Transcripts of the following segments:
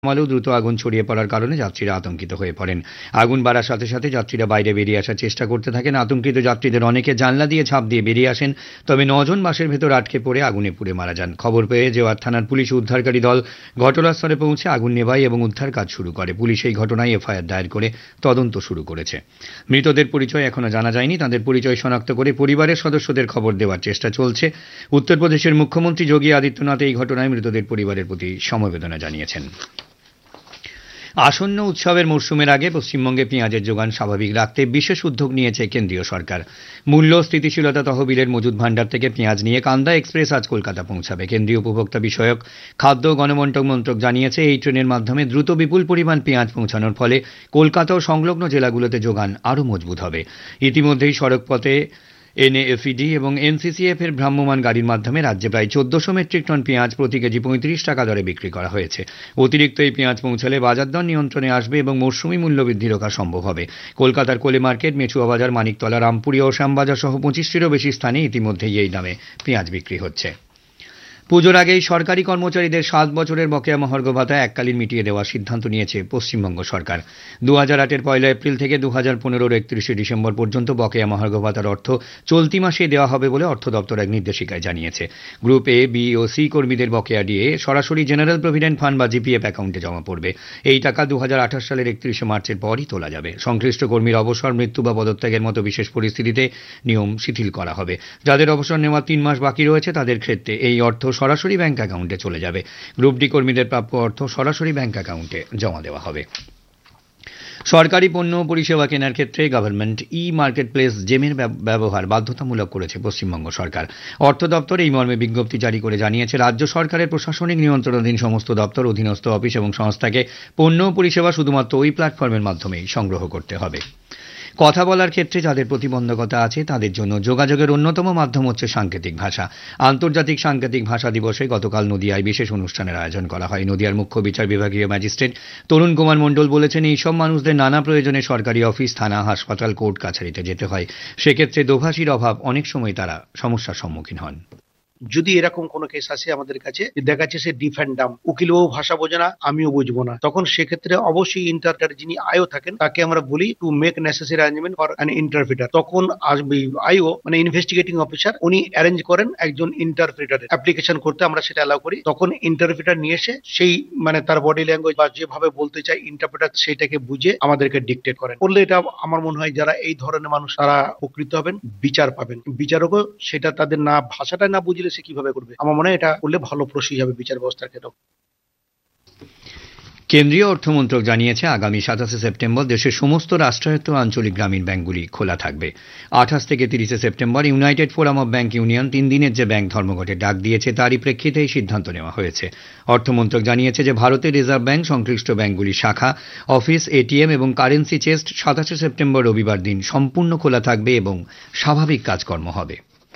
মালেও দ্রুত আগুন ছড়িয়ে পড়ার কারণে যাত্রীরা আতঙ্কিত হয়ে পড়েন। আগুন বাড়ার সাথে সাথে যাত্রীরা বাইরে বেরিয়ে আসার চেষ্টা করতে থাকেন। আতঙ্কিত যাত্রীদের অনেকে জানলা দিয়ে ঝাঁপ দিয়ে বেরিয়ে আসেন, তবে 9 জন বাসের ভেতর আটকে পড়ে আগুনে পুড়ে মারা যান। খবর পেয়ে জেওয়ার থানার পুলিশ উদ্ধারকারী দল ঘটনাস্থলে পৌঁছে আগুন নেভায় এবং উদ্ধার কাজ শুরু করে। পুলিশ এই ঘটনায় এফআইআর দায়ের করে তদন্ত শুরু করেছে। মৃতদের পরিচয় এখনো জানা যায়নি। তাদের পরিচয় শনাক্ত করে পরিবারের সদস্যদের খবর দেওয়ার চেষ্টা চলছে। উত্তরপ্রদেশের মুখ্যমন্ত্রী যোগী আদিত্যনাথ এই ঘটনায় মৃতদের পরিবারের প্রতি সমবেদনা জানিয়েছেন। আসন্ন উৎসবের মরশুমের আগে পশ্চিমবঙ্গে পেঁয়াজের যোগান স্বাভাবিক রাখতে বিশেষ উদ্যোগ নিয়েছে কেন্দ্রীয় সরকার। মূল্য স্থিতিশীলতা তহবিলের মজুদ ভাণ্ডার থেকে পেঁয়াজ নিয়ে কান্দা এক্সপ্রেস আজ কলকাতা পৌঁছাবে। কেন্দ্রীয় উপভোক্তা বিষয়ক খাদ্য ও গণবণ্টন মন্ত্রক জানিয়েছে, এই ট্রেনের মাধ্যমে দ্রুত বিপুল পরিমাণ পেঁয়াজ পৌঁছানোর ফলে কলকাতা ও সংলগ্ন জেলাগুলোতে যোগান আরও মজবুত হবে। ইতিমধ্যেই সড়কপথে এনএফইডি এবং এনসিসিএফ এর ভ্রাম্যমাণ গাড়ির মাধ্যমে রাজ্যে প্রায় 1400 মেট্রিক টন পেঁয়াজ প্রতি কেজি 35 টাকা দরে বিক্রি করা হয়েছে। অতিরিক্ত এই পেঁয়াজ পৌঁছালে বাজার দর নিয়ন্ত্রণে আসবে এবং মৌসুমি মূল্যবৃদ্ধি রোখা সম্ভব হবে। কলকাতার কোলে মার্কেট, মেচুয়া বাজার, মানিকতলা, রামপুরিয়া ও শ্যামবাজার সহ 25টিরও বেশি স্থানে ইতিমধ্যেই এই দামে পেঁয়াজ বিক্রি হচ্ছে। পুজোর আগেই সরকারি কর্মচারীদের 7 বছরের বকেয়া মহার্ঘ ভাতা এককালীন মিটিয়ে দেওয়ার সিদ্ধান্ত নিয়েছে পশ্চিমবঙ্গ সরকার। 2008-এর 1 এপ্রিল থেকে 2015-র 31 ডিসেম্বর পর্যন্ত বকেয়া মহার্ঘ ভাতার অর্থ চলতি মাসেই দেওয়া হবে বলে অর্থ দপ্তর এক নির্দেশিকায় জানিয়েছে। গ্রুপ এ, বি ও সি কর্মীদের বকেয়া দিয়ে সরাসরি জেনারেল প্রভিডেন্ট ফান্ড বা জিপিএফ অ্যাকাউন্টে জমা পড়বে। এই টাকা 2028 সালের 31 মার্চের পরই তোলা যাবে। সংশ্লিষ্ট কর্মীর অবসর, মৃত্যু বা পদত্যাগের মতো বিশেষ পরিস্থিতিতে নিয়ম শিথিল করা হবে। যাদের অবসর নেওয়ার 3 মাস বাকি রয়েছে তাদের ক্ষেত্রে এই অর্থ সরাসরি ব্যাংক অ্যাকাউন্টে চলে যাবে। গ্রুপ ডি কর্মীদের প্রাপ্য অর্থ সরাসরি ব্যাংক অ্যাকাউন্টে জমা দেওয়া হবে। সরকারি পণ্য ও পরিষেবা কেনার ক্ষেত্রে গভর্নমেন্ট ই মার্কেটপ্লেস জেমের ব্যবহার বাধ্যতামূলক করেছে পশ্চিমবঙ্গ সরকার। অর্থ দপ্তর এই মর্মে বিজ্ঞপ্তি জারি করে জানিয়েছে, রাজ্য সরকারের প্রশাসনিক নিয়ন্ত্রণাধীন সমস্ত দপ্তর, অধীনস্থ অফিস এবং সংস্থাকে পণ্য ও পরিষেবা শুধুমাত্র ওই প্ল্যাটফর্মের মাধ্যমেই সংগ্রহ করতে হবে। কথা বলার ক্ষেত্রে যাদের প্রতিবন্ধকতা আছে তাদের জন্য যোগাযোগের অন্যতম মাধ্যম হচ্ছে সাংকেতিক ভাষা। আন্তর্জাতিক সাংকেতিক ভাষা দিবসে গতকাল নদিয়ায় বিশেষ অনুষ্ঠানের আয়োজন করা হয়। নদিয়ার মুখ্য বিচার বিভাগীয় ম্যাজিস্ট্রেট তরুণ কুমার মণ্ডল বলেছেন, এইসব মানুষদের নানা প্রয়োজনে সরকারি অফিস, থানা, হাসপাতাল, কোর্ট কাছারিতে যেতে হয়। সেক্ষেত্রে দোভাষীর অভাব অনেক সময় তারা সমস্যার সম্মুখীন হন। যদি এরকম কোনো কেস আসে আমাদের কাছে, দেখা যাচ্ছে সে ডিফ অ্যান্ড ডাম, উকিলও ভাষা বোঝে না, আমিও বুঝবো না, তখন সেক্ষেত্রে অবশ্যই ইন্টারপ্রেটার যিনি আইও থাকেন তাকে আমরা বলি to make necessary arrangement for an interpreter. তখন আসবে আইও মানে ইনভেস্টিগেটিং অফিসার, উনি অ্যারেঞ্জ করেন একজন ইন্টারপ্রেটার অ্যাপ্লিকেশন করতে, আমরা সেটা অ্যালাউ করি। তখন ইন্টারপ্রেটার নিয়ে এসে সেই মানে তার বডি ল্যাঙ্গুয়েজ বা যেভাবে বলতে চায় ইন্টারপ্রেটার সেটাকে বুঝে আমাদেরকে ডিকটেট করেন। করলে এটা আমার মনে হয় যারা এই ধরনের মানুষ তারা উপকৃত হবেন, বিচার পাবেন। বিচারকও সেটা তাদের না ভাষাটা না বুঝলে সে কিভাবে করবে। আমার মনে হয় এটা করলে ভালো প্রসেস হবে বিচার ব্যবস্থার ক্ষেত্রে। কেন্দ্রীয় অর্থমন্ত্রক জানিয়েছে, আগামী 27 সেপ্টেম্বর দেশের সমস্ত রাষ্ট্রায়ত্ত আঞ্চলিক গ্রামীণ ব্যাংকগুলি খোলা থাকবে। 28 থেকে 30 September United forum of bank union 3 দিনের যে ব্যাংক ধর্মঘটের ডাক দিয়েছে তারই প্রেক্ষিতে এই সিদ্ধান্ত নেওয়া হয়েছে। অর্থমন্ত্রক জানিয়েছে যে ভারতের রিজার্ভ ব্যাংক সংশ্লিষ্ট ব্যাংকগুলি শাখা, অফিস, এটিএম এবং কারেন্সি চেস্ট 27 সেপ্টেম্বর রবিবার দিন সম্পূর্ণ খোলা থাকবে এবং স্বাভাবিক কাজকর্ম হবে।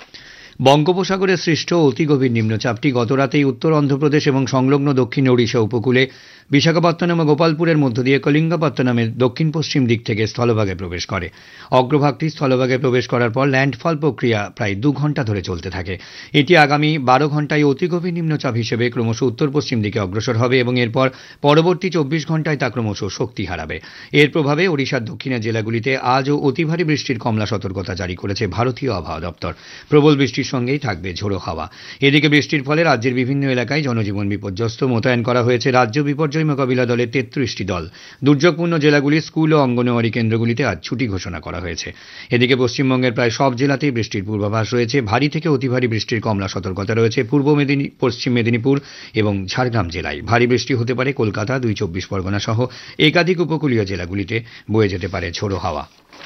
বঙ্গোপসাগরে সৃষ্ট অতি গভীর নিম্নচাপটি গতরাতেই উত্তর অন্ধ্রপ্রদেশ এবং সংলগ্ন দক্ষিণ ওড়িশা উপকূলে বিশাখাপত্তনম ও গোপালপুরের মধ্য দিয়ে কলিঙ্গপত্তনমের দক্ষিণ পশ্চিম দিক থেকে স্থলভাগে প্রবেশ করে। অগ্রভাগটি স্থলভাগে প্রবেশ করার পর ল্যান্ডফল প্রক্রিয়া প্রায় 2 ঘন্টা ধরে চলতে থাকে। এটি আগামী 12 ঘন্টায় অতি গভীর নিম্নচাপ হিসেবে ক্রমশ উত্তর পশ্চিম দিকে অগ্রসর হবে এবং এরপর পরবর্তী 24 ঘন্টায় তা ক্রমশ শক্তি হারাবে। এর প্রভাবে ওড়িশার দক্ষিণের জেলাগুলিতে আজও অতি ভারী বৃষ্টির কমলা সতর্কতা জারি করেছে ভারতীয় আবহাওয়া দপ্তর। প্রবল বৃষ্টির সঙ্গেই থাকবে ঝোড়ো হাওয়া। এদিকে বৃষ্টির ফলে রাজ্যের বিভিন্ন এলাকায় জনজীবন বিপর্যস্ত। মোতায়েন করা হয়েছে রাজ্য বিপর্যয় মোকাবিলা দলের 33টি দল। দুর্যোগপূর্ণ জেলাগুলির স্কুল ও অঙ্গনওয়াড়ি কেন্দ্রগুলিতে আজ ছুটি ঘোষণা করা হয়েছে। এদিকে পশ্চিমবঙ্গের প্রায় সব জেলাতেই বৃষ্টির পূর্বাভাস রয়েছে। ভারী থেকে অতি ভারী বৃষ্টির কমলা সতর্কতা রয়েছে পূর্ব মেদিনীপুর, পশ্চিম মেদিনীপুর এবং ঝাড়গ্রাম জেলায়। ভারী বৃষ্টি হতে পারে কলকাতা, 2 চব্বিশ পরগনা সহ একাধিক উপকূলীয় জেলাগুলিতে বয়ে যেতে পারে ঝোড়ো হাওয়া।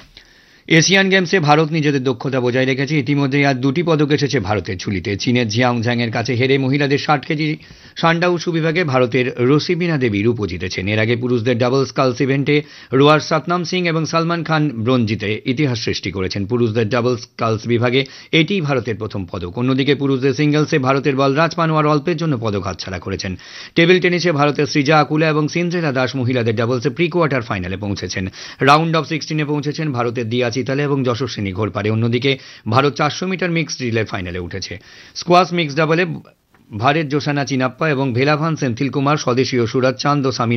এশিয়ান গেমসে ভারত নিজেদের দক্ষতা বজায় রেখেছে। ইতিমধ্যেই আজ 2টি পদক এসেছে ভারতের ঝুলিতে। চীনের জিয়াংঝাংয়ের কাছে হেরে মহিলাদের 60 কেজি সান্ডাউসু বিভাগে ভারতের রসিবিনা দেবী রূপো জিতেছেন। এর আগে পুরুষদের ডাবল স্কালস ইভেন্টে রোয়ার সতনাম সিং এবং সালমান খান ব্রোঞ্জ জিতে ইতিহাস সৃষ্টি করেছেন। পুরুষদের ডাবল স্কালস বিভাগে এটিই ভারতের প্রথম পদক। অন্যদিকে পুরুষদের সিঙ্গলসে ভারতের বলরাজ পানওয়ার অল্পের জন্য পদক হাতছাড়া করেছেন। টেবিল টেনিসে ভারতের সৃজা আকুলা এবং সিন্দ্রেলা দাস মহিলাদের ডাবলসে প্রি কোয়ার্টার ফাইনালে পৌঁছেছেন। রাউন্ড অফ 16-এ পৌঁছেছেন ভারতের দিয়া চিতালে এবং যশস্বিনী ঘোরপাড়ে। অন্যদিকে ভারত 400 মিটার মিক্সড রিলে ফাইনালে উঠেছে। স্কোয়াশ মিক্সড ডাবলে ভারের জোসানা চিনাপ্পা এবং ভেলাভান সেন্থিল কুমার, স্বদেশীয় সুরজ চাঁদ ও সামিনা